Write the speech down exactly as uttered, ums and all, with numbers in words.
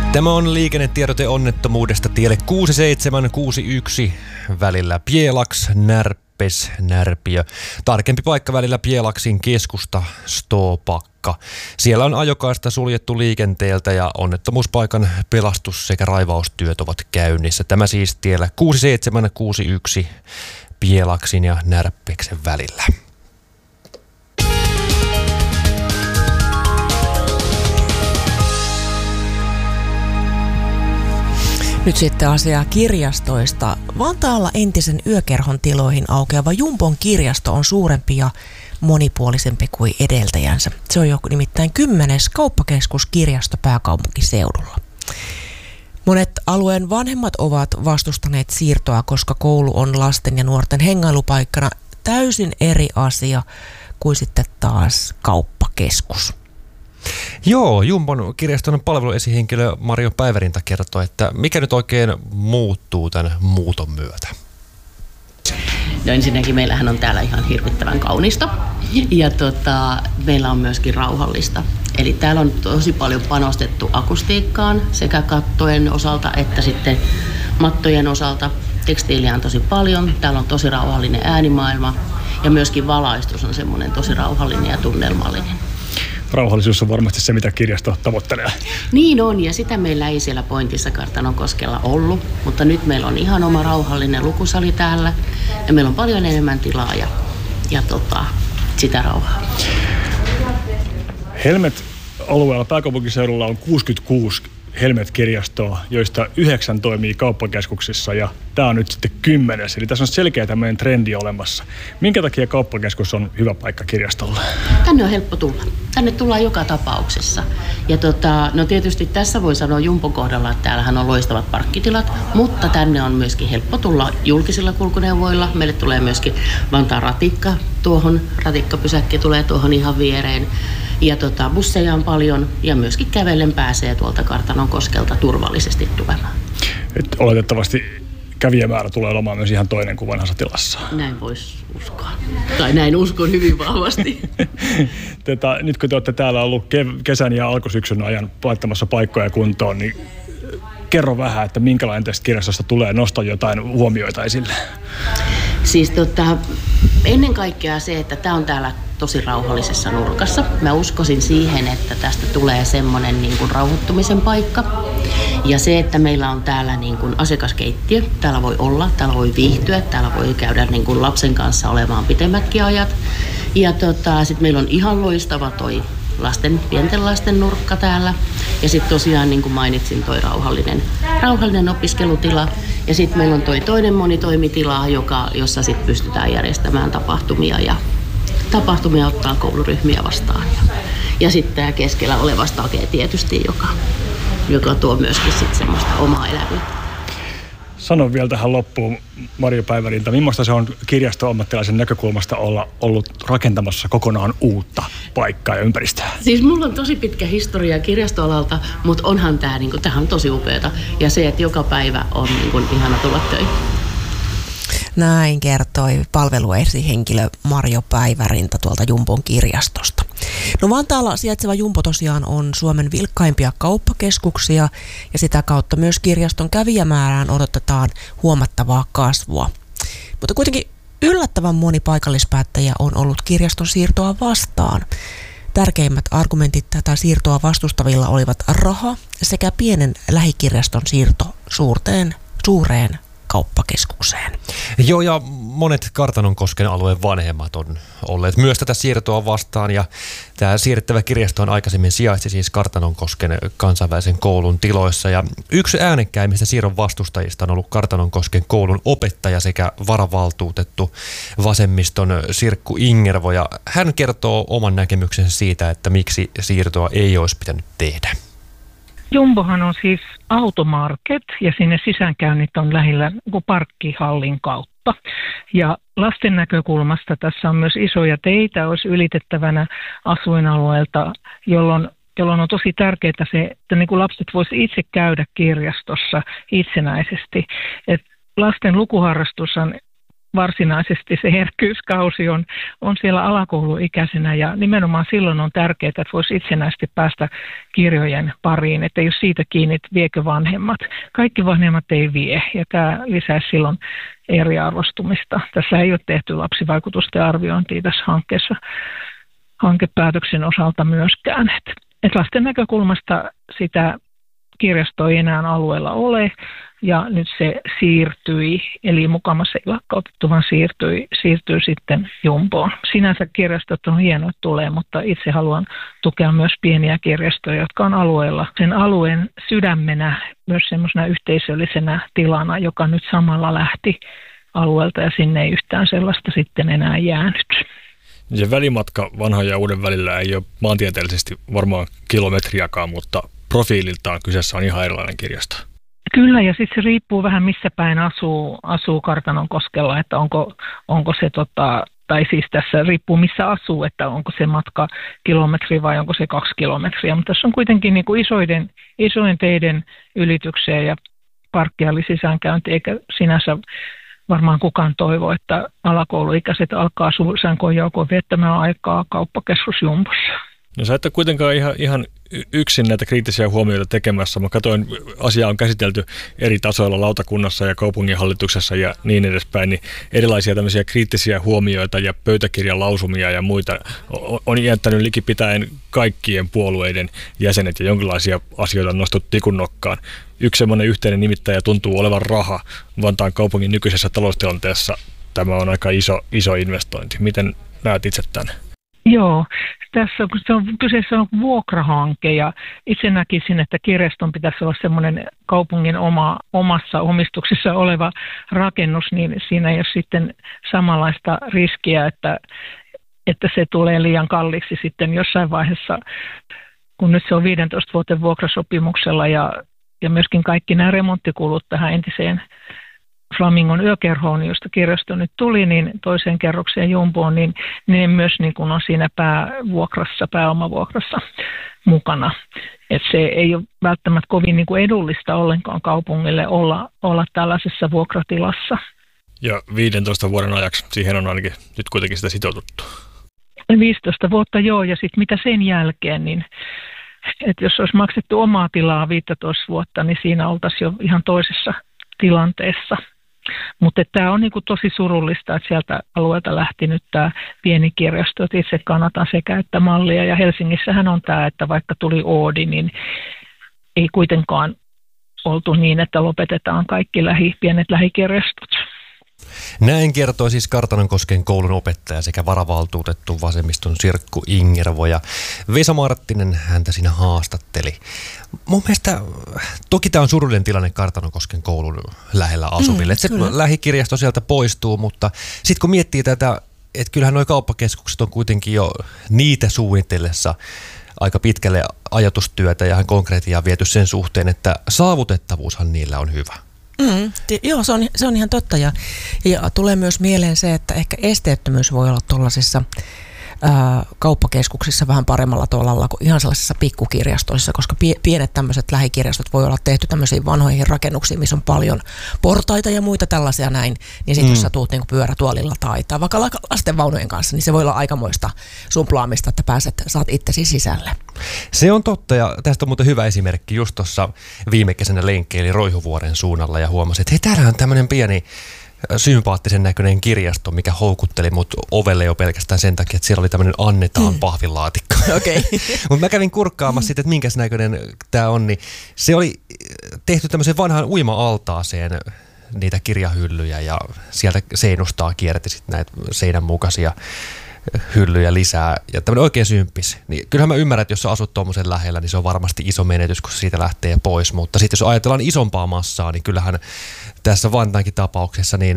Tämä on liikennetiedote onnettomuudesta tielle kuusi seitsemän kuusi yksi välillä Pielaks, Närppes, Närpiö. Tarkempi paikka välillä Pielaksin keskusta, Stopakka. Siellä on ajokaista suljettu liikenteeltä ja onnettomuuspaikan pelastus- sekä raivaustyöt ovat käynnissä. Tämä siis tiellä kuusi seitsemän kuusi yksi Pielaksin ja Närppeksen välillä. Nyt sitten asiaa kirjastoista. Vantaalla entisen yökerhon tiloihin aukeava Jumbon kirjasto on suurempi ja monipuolisempi kuin edeltäjänsä. Se on jo nimittäin kymmenes kauppakeskuskirjasto pääkaupunkiseudulla. Monet alueen vanhemmat ovat vastustaneet siirtoa, koska koulu on lasten ja nuorten hengailupaikkana täysin eri asia kuin sitten taas kauppakeskus. Joo, Jumbon kirjaston palveluesihenkilö Marjo Päivärinta kertoo, että mikä nyt oikein muuttuu tämän muuton myötä. No ensinnäkin meillähän on täällä ihan hirvittävän kaunista ja tota, meillä on myöskin rauhallista. Eli täällä on tosi paljon panostettu akustiikkaan sekä kattojen osalta että sitten mattojen osalta. Tekstiiliä on tosi paljon, täällä on tosi rauhallinen äänimaailma ja myöskin valaistus on semmoinen tosi rauhallinen ja tunnelmallinen. Rauhallisuus on varmasti se, mitä kirjasto tavoittelee. Niin on, ja sitä meillä ei siellä Pointissa Kartanonkoskella ollut, mutta nyt meillä on ihan oma rauhallinen lukusali täällä, ja meillä on paljon enemmän tilaa ja, ja tota, sitä rauhaa. Helmet-alueella pääkaupunkiseudulla on kuusikymmentäkuusi Helmet-kirjastoa, joista yhdeksän toimii kauppakeskuksissa, ja tämä on nyt sitten kymmenes. Eli tässä on selkeä tämmöinen trendi olemassa. Minkä takia kauppakeskus on hyvä paikka kirjastolle? Tänne on helppo tulla. Tänne tullaan joka tapauksessa. Ja tota, no tietysti tässä voi sanoa Jumbon kohdalla, että täällähän on loistavat parkkitilat, mutta tänne on myöskin helppo tulla julkisilla kulkuneuvoilla. Meille tulee myöskin Vantaan ratikka tuohon, ratikkapysäkki tulee tuohon ihan viereen. Ja tota, busseja on paljon ja myöskin kävellen pääsee tuolta Kartanonkoskelta turvallisesti tulemaan. Et oletettavasti kävijämäärä tulee olemaan myös ihan toinen kuin vanhassa tilassa. Näin voisi uskoa. Tai näin uskon hyvin vahvasti. Tätä, nyt kun te olette täällä ollut kesän ja alkusyksyn ajan laittamassa paikkoja kuntoon, niin kerro vähän, että minkälainen tästä kirjastosta tulee, nosta jotain huomioita esille. Siis tota, ennen kaikkea se, että tämä on täällä tosi rauhallisessa nurkassa. Mä uskoisin siihen, että tästä tulee semmoinen niin kuin rauhoittumisen paikka. Ja se, että meillä on täällä niin kuin asiakaskeittiö, täällä voi olla, täällä voi viihtyä, täällä voi käydä niin kuin lapsen kanssa olemaan pitemmätkin ajat. Ja tota, sitten meillä on ihan loistava toi lasten, pienten lasten nurkka täällä. Ja sitten tosiaan, niin kuin mainitsin, toi rauhallinen, rauhallinen opiskelutila. Ja sitten meillä on toi toinen monitoimitila, joka, jossa sitten pystytään järjestämään tapahtumia ja tapahtumia ottaa kouluryhmiä vastaan. Ja, ja sitten tämä keskellä oleva stage tietysti, joka, joka tuo myöskin sitten semmoista omaa elämää. Sano vielä tähän loppuun, Marjo Päivärinta, millaista se on kirjasto-ammattilaisen näkökulmasta olla ollut rakentamassa kokonaan uutta paikkaa ja ympäristöä? Siis mulla on tosi pitkä historia kirjastoalalta, mutta onhan tämä niinku, tämähän on tosi upeata. Ja se, että joka päivä on niinku ihana tulla töihin. Näin kertoi palveluesihenkilö Marjo Päivärinta tuolta Jumbon kirjastosta. No Vantaalla sijaitseva Jumbo tosiaan on Suomen vilkkaimpia kauppakeskuksia ja sitä kautta myös kirjaston kävijämäärään odotetaan huomattavaa kasvua. Mutta kuitenkin yllättävän moni paikallispäättäjä on ollut kirjaston siirtoa vastaan. Tärkeimmät argumentit tätä siirtoa vastustavilla olivat raha sekä pienen lähikirjaston siirto suurteen, suureen kauppakeskukseen. Joo, ja monet Kartanonkosken alueen vanhemmat on olleet myös tätä siirtoa vastaan, ja tämä siirrettävä kirjasto on aikaisemmin sijaitsi siis Kartanonkosken kansainvälisen koulun tiloissa, ja yksi äänekkäimmistä siirron vastustajista on ollut Kartanonkosken koulun opettaja sekä varavaltuutettu vasemmiston Sirkku Ingervo, ja hän kertoo oman näkemyksensä siitä, että miksi siirtoa ei olisi pitänyt tehdä. Jumbohan on siis automarket ja sinne sisäänkäynnit on lähellä parkkihallin kautta. Ja lasten näkökulmasta tässä on myös isoja teitä, olisi ylitettävänä asuinalueelta, jolloin, jolloin on tosi tärkeää se, että niin kuin lapset voisivat itse käydä kirjastossa itsenäisesti. Et lasten lukuharrastus on varsinaisesti se herkkyyskausi on, on siellä alakouluikäisenä ja nimenomaan silloin on tärkeää, että voisi itsenäisesti päästä kirjojen pariin, että jos siitä kiinni, että viekö vanhemmat. Kaikki vanhemmat ei vie ja tämä lisäisi silloin eriarvostumista. Tässä ei ole tehty lapsivaikutusten arviointia tässä hankkeessa hankepäätöksen osalta myöskään. Et, et lasten näkökulmasta sitä kirjastoa ei enää alueella ole, ja nyt se siirtyi, eli mukamassa ei lakkautettu, vaan siirtyi, siirtyi sitten Jumboon. Sinänsä kirjastot on hienoa, että tulee, mutta itse haluan tukea myös pieniä kirjastoja, jotka on alueella. Sen alueen sydämenä, myös semmoisena yhteisöllisenä tilana, joka nyt samalla lähti alueelta, ja sinne ei yhtään sellaista sitten enää jäänyt. Se välimatka vanhan ja uuden välillä ei ole maantieteellisesti varmaan kilometriakaan, mutta profiililtaan kyseessä on ihan erilainen kirjasto. Kyllä, ja sitten se riippuu vähän missä päin asuu, asuu Kartanonkoskella, että onko, onko se, tota, tai siis tässä riippuu missä asuu, että onko se matka kilometri vai onko se kaksi kilometriä. Mutta tässä on kuitenkin niin kuin isoiden, isojen teiden ylityksiä ja parkkihalli sisäänkäynti, eikä sinänsä varmaan kukaan toivo, että alakouluikäiset alkaa sänkoon joukoon viettämään aikaa kauppakeskus Jumbossa. No sä et ole kuitenkaan ihan, ihan yksin näitä kriittisiä huomioita tekemässä. Mä katsoin, asiaa on käsitelty eri tasoilla lautakunnassa ja kaupunginhallituksessa ja niin edespäin, niin erilaisia tämmöisiä kriittisiä huomioita ja pöytäkirjalausumia ja muita on jättänyt likipitäen kaikkien puolueiden jäsenet ja jonkinlaisia asioita on nostettu tikun nokkaan. Yksi semmoinen yhteinen nimittäjä tuntuu olevan raha. Vantaan kaupungin nykyisessä taloustilanteessa tämä on aika iso, iso investointi. Miten näet itse tämän? Joo, tässä on, se on, kyseessä on vuokrahanke ja itse näkisin, että kirjaston pitäisi olla semmoinen kaupungin oma, omassa omistuksessa oleva rakennus, niin siinä ei ole sitten samanlaista riskiä, että, että se tulee liian kalliiksi sitten jossain vaiheessa, kun nyt se on viisitoista vuoden vuokrasopimuksella ja, ja myöskin kaikki nämä remonttikulut tähän entiseen Flamingon yökerhoon, josta kirjasto nyt tuli, niin toiseen kerrokseen Jumboon, niin ne myös niin kuin on siinä päävuokrassa, pääomavuokrassa mukana. Et se ei ole välttämättä kovin niin kuin edullista ollenkaan kaupungille olla, olla tällaisessa vuokratilassa. Ja viidentoista vuoden ajaksi siihen on ainakin nyt kuitenkin sitä sitoututtu. viisitoista vuotta joo, ja sitten mitä sen jälkeen, niin että jos olisi maksettu omaa tilaa viisitoista vuotta, niin siinä oltaisiin jo ihan toisessa tilanteessa. Mutta tämä on niinku tosi surullista, että sieltä alueelta lähti nyt tämä pieni kirjasto, että itse kannatan sekä että mallia. Ja Helsingissähän on tämä, että vaikka tuli Oodi, niin ei kuitenkaan oltu niin, että lopetetaan kaikki lähi, pienet lähikirjastot. Näin kertoi siis Kartanonkosken koulun opettaja sekä varavaltuutettu vasemmiston Sirkku Ingervo ja Vesa Marttinen häntä siinä haastatteli. Mun mielestä toki tämä on surullinen tilanne Kartanonkosken koulun lähellä asuville. Mm, se lähikirjasto sieltä poistuu, mutta sitten kun miettii tätä, että kyllähän nuo kauppakeskukset on kuitenkin jo niitä suunnitellessa aika pitkälle ajatustyötä ja konkretiaa viety sen suhteen, että saavutettavuushan niillä on hyvä. Mm, t- joo, se on, se on ihan totta ja, ja tulee myös mieleen se, että ehkä esteettömyys voi olla tuollaisissa ää, kauppakeskuksissa vähän paremmalla tolalla kuin ihan sellaisissa pikkukirjastoissa, koska pie, pienet tämmöiset lähikirjastot voi olla tehty tämmöisiin vanhoihin rakennuksiin, missä on paljon portaita ja muita tällaisia näin, niin sitten mm. jos sä tuut niinku pyörätuolilla tai, tai vaikka lastenvaunujen kanssa, niin se voi olla aikamoista sumplaamista, että pääset, saat itsesi sisälle. Se on totta ja tästä on muuten hyvä esimerkki just tuossa viime kesänä lenkkeili Roihuvuoren suunnalla ja huomasin, että hei, täällä on tämmöinen pieni sympaattisen näköinen kirjasto, mikä houkutteli mut ovelle jo pelkästään sen takia, että siellä oli tämmöinen annetaan pahvilaatikko. Okay. Mutta mä kävin kurkkaamassa sitten, että minkäs näköinen tämä on, niin se oli tehty tämmöisen vanhan uima-altaaseen niitä kirjahyllyjä ja sieltä seinustaa kierti sitten näitä seinän mukaisia hyllyjä lisää ja tämmöinen oikein symppis. Niin kyllähän mä ymmärrän, että jos sä asut tuommoisen lähellä, niin se on varmasti iso menetys, kun siitä lähtee pois, mutta sitten jos ajatellaan isompaa massaa, niin kyllähän tässä Vantaankin tapauksessa niin